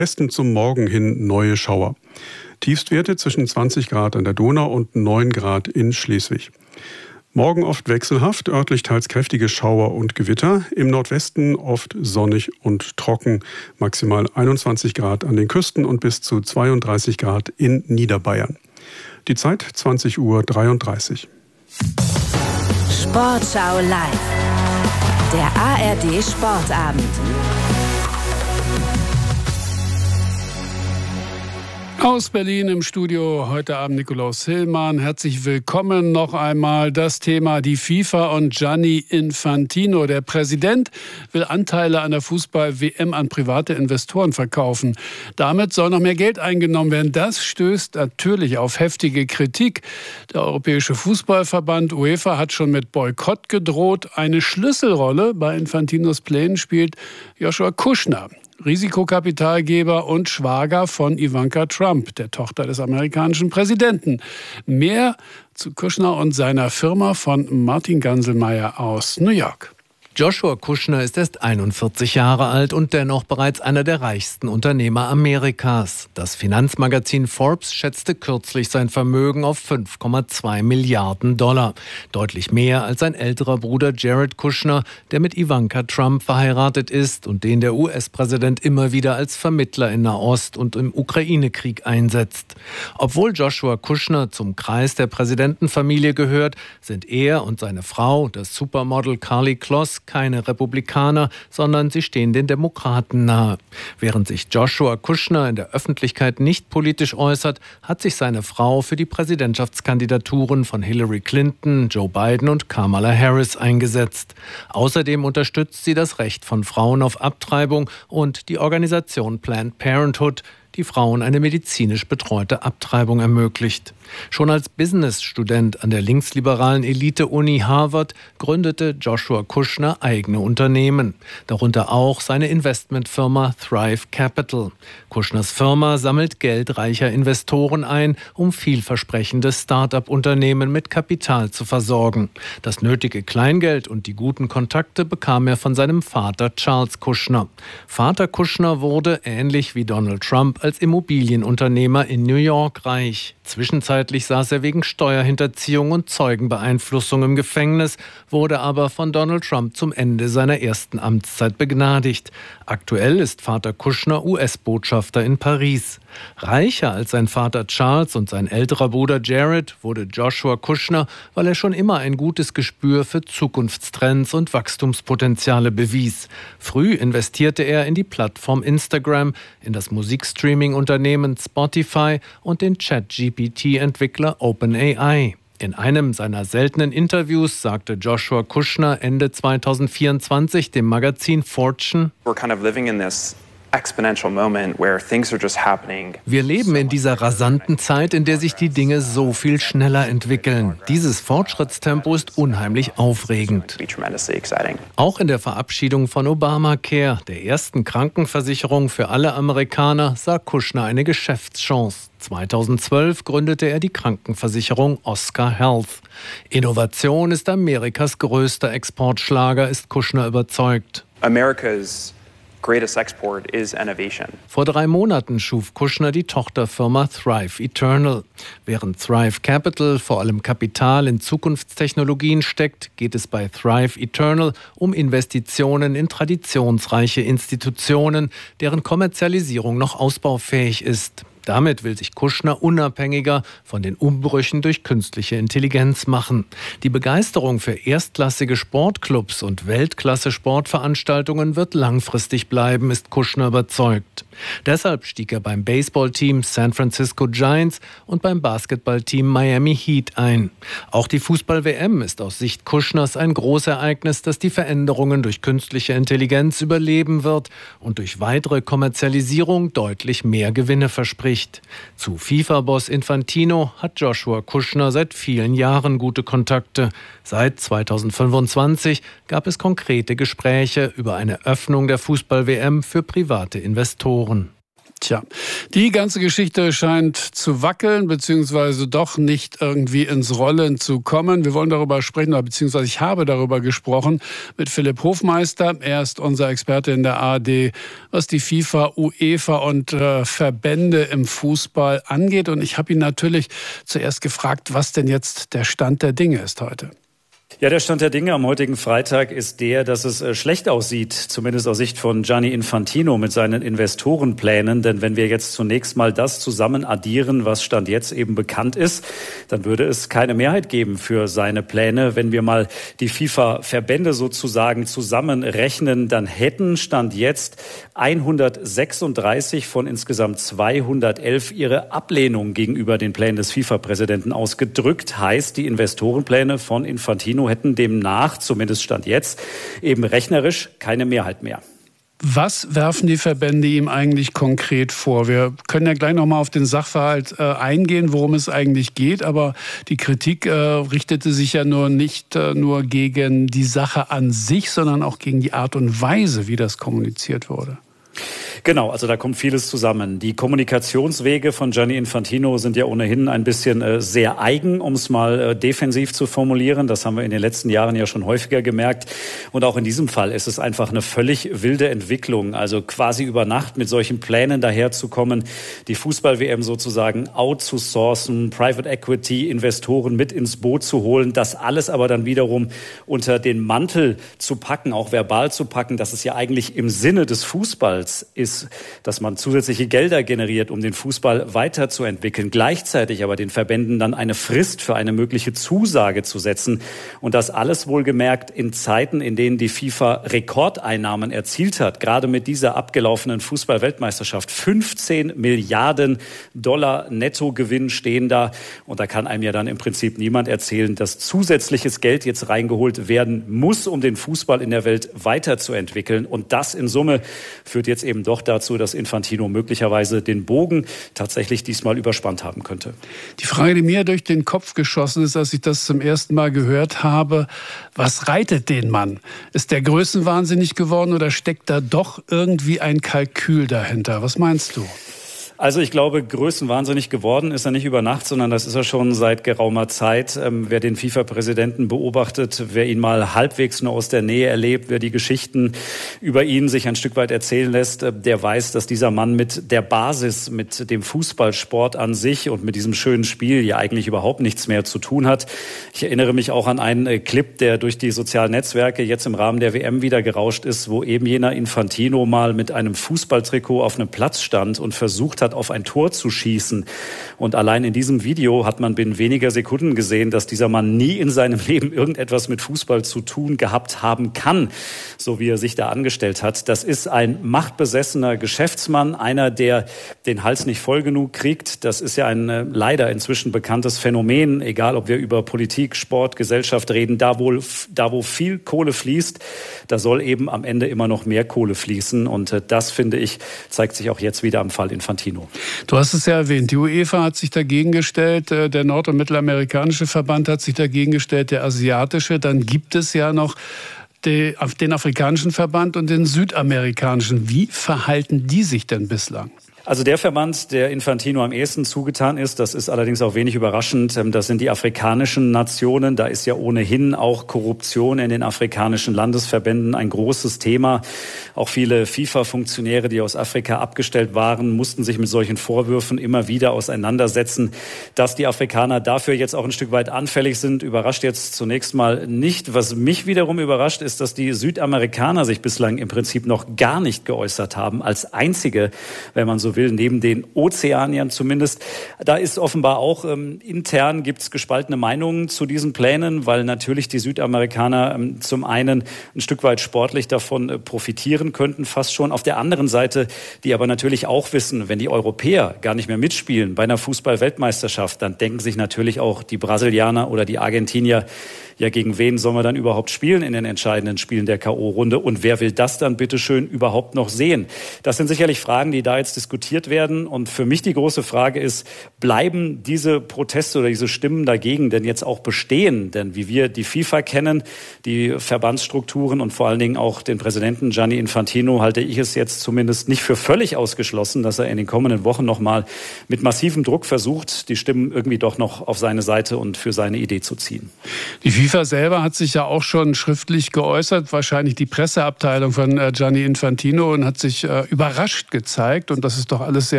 Westen zum Morgen hin neue Schauer. Tiefstwerte zwischen 20 Grad an der Donau und 9 Grad in Schleswig. Morgen oft wechselhaft, örtlich teils kräftige Schauer und Gewitter. Im Nordwesten oft sonnig und trocken. Maximal 21 Grad an den Küsten und bis zu 32 Grad in Niederbayern. Die Zeit 20:33 Uhr. Sportschau live. Der ARD Sportabend. Aus Berlin im Studio heute Abend Nikolaus Hillmann. Herzlich willkommen noch einmal. Das Thema die FIFA und Gianni Infantino. Der Präsident will Anteile an der Fußball-WM an private Investoren verkaufen. Damit soll noch mehr Geld eingenommen werden. Das stößt natürlich auf heftige Kritik. Der Europäische Fußballverband UEFA hat schon mit Boykott gedroht. Eine Schlüsselrolle bei Infantinos Plänen spielt Joshua Kushner, Risikokapitalgeber und Schwager von Ivanka Trump, der Tochter des amerikanischen Präsidenten. Mehr zu Kushner und seiner Firma von Martin Ganselmeier aus New York. Joshua Kushner ist erst 41 Jahre alt und dennoch bereits einer der reichsten Unternehmer Amerikas. Das Finanzmagazin Forbes schätzte kürzlich sein Vermögen auf 5,2 Milliarden $. Deutlich mehr als sein älterer Bruder Jared Kushner, der mit Ivanka Trump verheiratet ist und den der US-Präsident immer wieder als Vermittler in Nahost und im Ukraine-Krieg einsetzt. Obwohl Joshua Kushner zum Kreis der Präsidentenfamilie gehört, sind er und seine Frau, das Supermodel Karlie Kloss, keine Republikaner, sondern sie stehen den Demokraten nahe. Während sich Joshua Kushner in der Öffentlichkeit nicht politisch äußert, hat sich seine Frau für die Präsidentschaftskandidaturen von Hillary Clinton, Joe Biden und Kamala Harris eingesetzt. Außerdem unterstützt sie das Recht von Frauen auf Abtreibung und die Organisation Planned Parenthood, die Frauen eine medizinisch betreute Abtreibung ermöglicht. Schon als Businessstudent an der linksliberalen Elite-Uni Harvard gründete Joshua Kushner eigene Unternehmen, darunter auch seine Investmentfirma Thrive Capital. Kushners Firma sammelt Geld reicher Investoren ein, um vielversprechende Start-up-Unternehmen mit Kapital zu versorgen. Das nötige Kleingeld und die guten Kontakte bekam er von seinem Vater Charles Kushner. Vater Kushner wurde, ähnlich wie Donald Trump, als Immobilienunternehmer in New York reich. Zwischenzeitlich saß er wegen Steuerhinterziehung und Zeugenbeeinflussung im Gefängnis, wurde aber von Donald Trump zum Ende seiner ersten Amtszeit begnadigt. Aktuell ist Vater Kushner US-Botschafter in Paris. Reicher als sein Vater Charles und sein älterer Bruder Jared wurde Joshua Kushner, weil er schon immer ein gutes Gespür für Zukunftstrends und Wachstumspotenziale bewies. Früh investierte er in die Plattform Instagram, in das Musikstreaming-Unternehmen Spotify und den ChatGPT-Entwickler OpenAI. In einem seiner seltenen Interviews sagte Joshua Kushner Ende 2024 dem Magazin Fortune: Wir leben in dieser rasanten Zeit, in der sich die Dinge so viel schneller entwickeln. Dieses Fortschrittstempo ist unheimlich aufregend. Auch in der Verabschiedung von Obamacare, der ersten Krankenversicherung für alle Amerikaner, sah Kushner eine Geschäftschance. 2012 gründete er die Krankenversicherung Oscar Health. Innovation ist Amerikas größter Exportschlager, ist Kushner überzeugt. America's greatest export is innovation. Vor 3 Monaten schuf Kushner die Tochterfirma Thrive Eternal. Während Thrive Capital vor allem Kapital in Zukunftstechnologien steckt, geht es bei Thrive Eternal um Investitionen in traditionsreiche Institutionen, deren Kommerzialisierung noch ausbaufähig ist. Damit will sich Kushner unabhängiger von den Umbrüchen durch künstliche Intelligenz machen. Die Begeisterung für erstklassige Sportclubs und Weltklasse-Sportveranstaltungen wird langfristig bleiben, ist Kushner überzeugt. Deshalb stieg er beim Baseballteam San Francisco Giants und beim Basketballteam Miami Heat ein. Auch die Fußball-WM ist aus Sicht Kushners ein Großereignis, das die Veränderungen durch künstliche Intelligenz überleben wird und durch weitere Kommerzialisierung deutlich mehr Gewinne verspricht. Zu FIFA-Boss Infantino hat Joshua Kushner seit vielen Jahren gute Kontakte. Seit 2025 gab es konkrete Gespräche über eine Öffnung der Fußball-WM für private Investoren. Tja, die ganze Geschichte scheint zu wackeln, beziehungsweise doch nicht irgendwie ins Rollen zu kommen. Wir wollen darüber sprechen, beziehungsweise ich habe darüber gesprochen mit Philipp Hofmeister. Er ist unser Experte in der ARD, was die FIFA, UEFA und Verbände im Fußball angeht. Und ich habe ihn natürlich zuerst gefragt, was denn jetzt der Stand der Dinge ist heute. Ja, der Stand der Dinge am heutigen Freitag ist der, dass es schlecht aussieht, zumindest aus Sicht von Gianni Infantino mit seinen Investorenplänen. Denn wenn wir jetzt zunächst mal das zusammen addieren, was Stand jetzt eben bekannt ist, dann würde es keine Mehrheit geben für seine Pläne. Wenn wir mal die FIFA-Verbände sozusagen zusammenrechnen, dann hätten Stand jetzt 136 von insgesamt 211 ihre Ablehnung gegenüber den Plänen des FIFA-Präsidenten ausgedrückt. Heißt, die Investorenpläne von Infantino hätten demnach, zumindest Stand jetzt, eben rechnerisch keine Mehrheit mehr. Was werfen die Verbände ihm eigentlich konkret vor? Wir können ja gleich noch mal auf den Sachverhalt eingehen, worum es eigentlich geht. Aber die Kritik richtete sich ja nicht nur gegen die Sache an sich, sondern auch gegen die Art und Weise, wie das kommuniziert wurde. Genau, also da kommt vieles zusammen. Die Kommunikationswege von Gianni Infantino sind ja ohnehin ein bisschen sehr eigen, um es mal defensiv zu formulieren. Das haben wir in den letzten Jahren ja schon häufiger gemerkt. Und auch in diesem Fall ist es einfach eine völlig wilde Entwicklung. Also quasi über Nacht mit solchen Plänen daherzukommen, die Fußball-WM sozusagen outzusourcen, Private Equity, Investoren mit ins Boot zu holen, das alles aber dann wiederum unter den Mantel zu packen, auch verbal zu packen, dass es ja eigentlich im Sinne des Fußballs ist, dass man zusätzliche Gelder generiert, um den Fußball weiterzuentwickeln, gleichzeitig aber den Verbänden dann eine Frist für eine mögliche Zusage zu setzen. Und das alles wohlgemerkt in Zeiten, in denen die FIFA Rekordeinnahmen erzielt hat, gerade mit dieser abgelaufenen Fußball-Weltmeisterschaft. 15 Milliarden Dollar Nettogewinn stehen da. Und da kann einem ja dann im Prinzip niemand erzählen, dass zusätzliches Geld jetzt reingeholt werden muss, um den Fußball in der Welt weiterzuentwickeln. Und das in Summe führt jetzt eben doch dazu, dass Infantino möglicherweise den Bogen tatsächlich diesmal überspannt haben könnte. Die Frage, die mir durch den Kopf geschossen ist, als ich das zum ersten Mal gehört habe, was reitet den Mann? Ist der größenwahnsinnig geworden oder steckt da doch irgendwie ein Kalkül dahinter? Was meinst du? Also ich glaube, größenwahnsinnig geworden ist er nicht über Nacht, sondern das ist er schon seit geraumer Zeit. Wer den FIFA-Präsidenten beobachtet, wer ihn mal halbwegs nur aus der Nähe erlebt, wer die Geschichten über ihn sich ein Stück weit erzählen lässt, der weiß, dass dieser Mann mit der Basis, mit dem Fußballsport an sich und mit diesem schönen Spiel ja eigentlich überhaupt nichts mehr zu tun hat. Ich erinnere mich auch an einen Clip, der durch die sozialen Netzwerke jetzt im Rahmen der WM wieder gerauscht ist, wo eben jener Infantino mal mit einem Fußballtrikot auf einem Platz stand und versucht hat, auf ein Tor zu schießen. Und allein in diesem Video hat man binnen weniger Sekunden gesehen, dass dieser Mann nie in seinem Leben irgendetwas mit Fußball zu tun gehabt haben kann, so wie er sich da angestellt hat. Das ist ein machtbesessener Geschäftsmann, einer, der den Hals nicht voll genug kriegt. Das ist ja ein leider inzwischen bekanntes Phänomen, egal ob wir über Politik, Sport, Gesellschaft reden. Da wo viel Kohle fließt, da soll eben am Ende immer noch mehr Kohle fließen. Und das, finde ich, zeigt sich auch jetzt wieder am Fall Infantino. Du hast es ja erwähnt, die UEFA hat sich dagegen gestellt, der nord- und mittelamerikanische Verband hat sich dagegen gestellt, der asiatische. Dann gibt es ja noch den afrikanischen Verband und den südamerikanischen. Wie verhalten die sich denn bislang? Also der Verband, der Infantino am ehesten zugetan ist, das ist allerdings auch wenig überraschend, das sind die afrikanischen Nationen. Da ist ja ohnehin auch Korruption in den afrikanischen Landesverbänden ein großes Thema. Auch viele FIFA-Funktionäre, die aus Afrika abgestellt waren, mussten sich mit solchen Vorwürfen immer wieder auseinandersetzen. Dass die Afrikaner dafür jetzt auch ein Stück weit anfällig sind, überrascht jetzt zunächst mal nicht. Was mich wiederum überrascht, ist, dass die Südamerikaner sich bislang im Prinzip noch gar nicht geäußert haben, als einzige, wenn man so will, neben den Ozeaniern zumindest. Da ist offenbar auch intern gibt es gespaltene Meinungen zu diesen Plänen, weil natürlich die Südamerikaner zum einen ein Stück weit sportlich davon profitieren könnten, fast schon. Auf der anderen Seite, die aber natürlich auch wissen, wenn die Europäer gar nicht mehr mitspielen bei einer Fußball-Weltmeisterschaft, dann denken sich natürlich auch die Brasilianer oder die Argentinier, ja, gegen wen sollen wir dann überhaupt spielen in den entscheidenden Spielen der K.O.-Runde? Und wer will das dann bitteschön überhaupt noch sehen? Das sind sicherlich Fragen, die da jetzt diskutiert diskutiert werden. Und für mich die große Frage ist, bleiben diese Proteste oder diese Stimmen dagegen denn jetzt auch bestehen? Denn wie wir die FIFA kennen, die Verbandsstrukturen und vor allen Dingen auch den Präsidenten Gianni Infantino, halte ich es jetzt zumindest nicht für völlig ausgeschlossen, dass er in den kommenden Wochen nochmal mit massivem Druck versucht, die Stimmen irgendwie doch noch auf seine Seite und für seine Idee zu ziehen. Die FIFA selber hat sich ja auch schon schriftlich geäußert, wahrscheinlich die Presseabteilung von Gianni Infantino, und hat sich überrascht gezeigt. Und das ist doch alles sehr